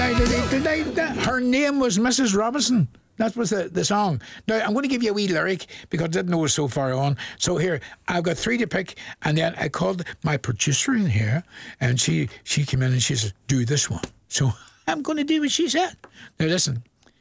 Her name was Mrs. Robinson. That was the song. Now, I'm going to give you a wee lyric because I didn't know it was so far on. So here, I've got three to pick, and then I called my producer in here, and she came in and she said, do this one. So I'm going to do what she said. Now, listen.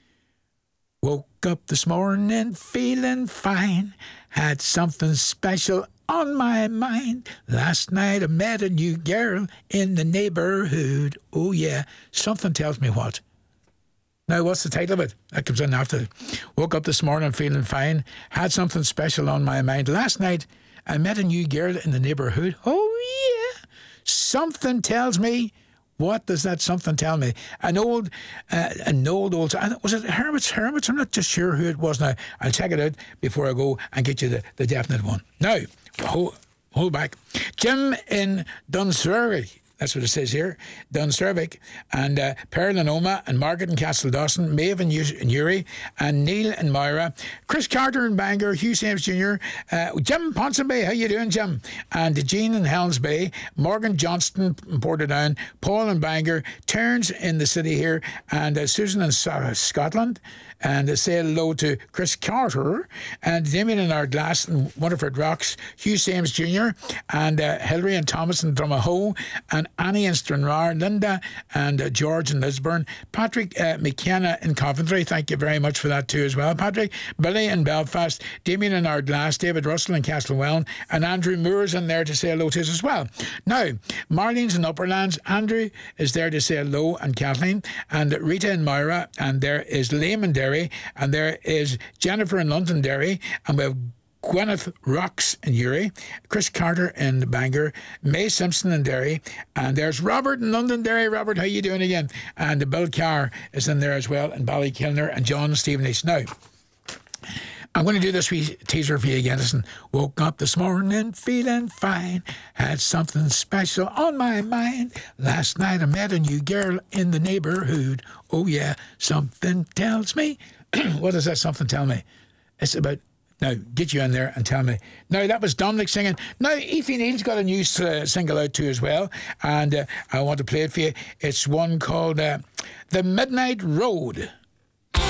Woke up this morning feeling fine, had something special on my mind. Last night I met a new girl in the neighbourhood. Oh yeah, something tells me what. Now, what's the title of it? That comes in after. Woke up this morning feeling fine, had something special on my mind. Last night, I met a new girl in the neighbourhood. Oh, yeah. Something tells me. What does that something tell me? An old, was it Hermits? I'm not just sure who it was now. I'll check it out before I go and get you the definite one. Now, hold back. Jim in Dunsrurry. That's what it says here. Dunsrurry, and Pearl and Oma, and Margaret in Castle Dawson, Maeve and Uri, and Neil and Moira, Chris Carter in Bangor, Hugh Sames Jr., Jim Ponsonby, how you doing, Jim? And Jean in Helens Bay, Morgan Johnston in Portadown, Paul in Bangor, Terence in the city here, and Susan in Scotland, and say hello to Chris Carter, and Damien in Ardglass and Waterford Rocks, Hugh Sames Jr., and Hilary and Thomas in Drumahoe, and Annie in Stranraer, Linda and George in Lisburn, Patrick McKenna in Coventry, thank you very much for that too as well, Patrick, Billy in Belfast, Damien in Ardglass, David Russell in Castlewellan, and Andrew Moore's in there to say hello to us as well. Now, Marlene's in Upperlands, Andrew is there to say hello, and Kathleen, and Rita in Moira, and there is Liam in Derry, and there is Jennifer in Londonderry, and we have Gwyneth Rocks in Uri, Chris Carter in Bangor, May Simpson in Derry, and there's Robert in Londonderry. Robert, how you doing again? And Bill Carr is in there as well, and Ballykilner, and John Stevenage. Now, I'm going to do this wee teaser for you again. Listen, woke up this morning feeling fine, had something special on my mind. Last night I met a new girl in the neighbourhood. Oh yeah, something tells me. What does that something tell me? It's about... Now, get you in there and tell me. Now, that was Dominic singing. Now, Aoife Neal's got a new single out too as well, and I want to play it for you. It's one called The Midnight Road.